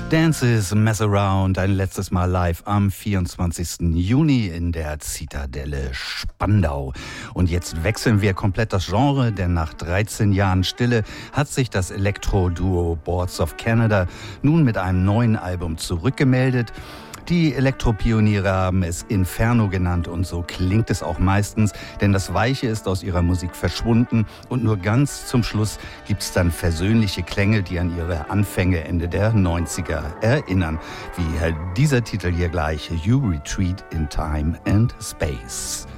Dances Mess Around, ein letztes Mal live am 24. Juni in der Zitadelle Spandau. Und jetzt wechseln wir komplett das Genre, denn nach 13 Jahren Stille hat sich das Elektro-Duo Boards of Canada nun mit einem neuen Album zurückgemeldet. Die Elektropioniere haben es Inferno genannt und so klingt es auch meistens, denn das Weiche ist aus ihrer Musik verschwunden und nur ganz zum Schluss gibt es dann versöhnliche Klänge, die an ihre Anfänge Ende der 90er erinnern. Wie dieser Titel hier gleich, You Retreat in Time and Space.